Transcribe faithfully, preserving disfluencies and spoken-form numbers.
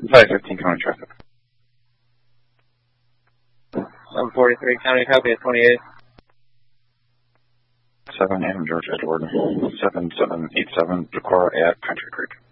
five fifteen County Traffic. one forty-three County, copy at twenty-eight. seven Adam George Edward, seven seven eight seven, Decorah at Country Creek.